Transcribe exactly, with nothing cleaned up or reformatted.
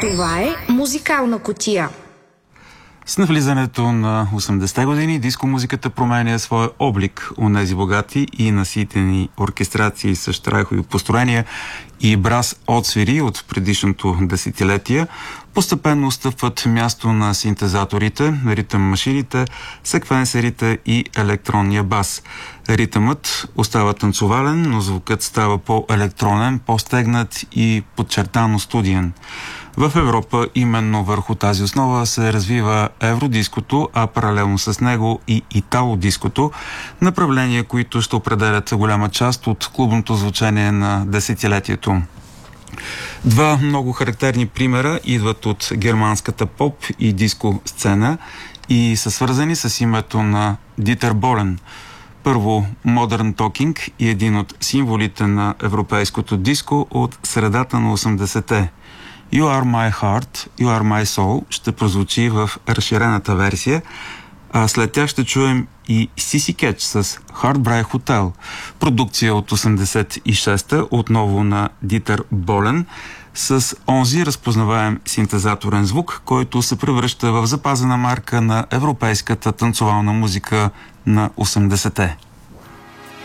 Това е музикална кутия. С навлизането на осемдесетте години диско-музиката променя своя облик. Онези богати и наситени оркестрации с щрайхови построения и брас отсвири от предишното десетилетие постепенно стъпват място на синтезаторите, ритъм машините, секвенсерите и електронния бас. Ритъмът остава танцовален, но звукът става по-електронен, по-стегнат и подчертано студиен. В Европа именно върху тази основа се развива евродиското, а паралелно с него и итало-диското, направления, които ще определят голяма част от клубното звучение на десетилетието. Два много характерни примера идват от германската поп и диско сцена и са свързани с името на Дитер Болен. Първо, Modern Talking и един от символите на европейското диско от средата на осемдесетте. You Are My Heart, You Are My Soul ще прозвучи в разширената версия, а след тях ще чуем и Сиси Кетч с Heartbreak Hotel, продукция от осемдесет и шеста, отново на Дитер Болен, с онзи разпознаваем синтезаторен звук, който се превръща в запазена марка на европейската танцовална музика на осемдесетте.